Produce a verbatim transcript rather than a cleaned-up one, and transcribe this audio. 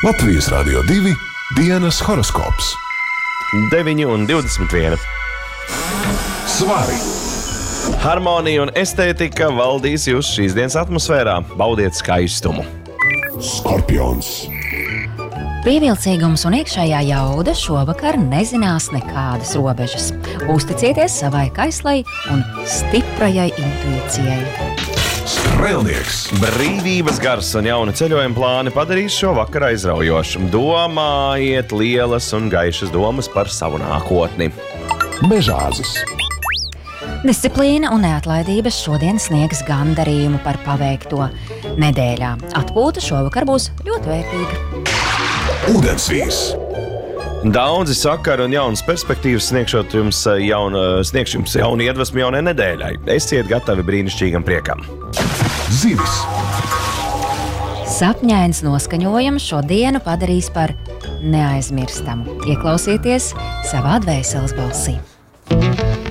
Latvijas Radio divi dienas horoskops. deviņi un divdesmit viena. Svari! Harmonija un estētika valdīs jūs šīs dienas atmosfērā. Baudiet skaistumu. Skorpions! Pievilcīgums un iekšējā jauda šovakar nezinās nekādas robežas. Uzticieties savai kaislai un stiprajai intuīcijai. Strēlnieks! Brīvības gars un jauna ceļojuma plāni padarīs šo vakaru aizraujošu. Domājiet lielas un gaišas domas par savu nākotni. Mežāzis! Disciplīna un neatlaidības šodien sniegs gandarījumu par paveikto nedēļā. Atpūta šovakar būs ļoti vērtīga. Ūdensvīrs! Daudzi sakari un jaunas perspektīvas sniegšot jums jaunu, sniegšu jums jaunu iedvesmu jaunai nedēļai. Esiet gatavi brīnišķīgam priekam. Zivis! Sapņains noskaņojums šo dienu padarīs par neaizmirstamu. Ieklausieties savā dvēseles balsī.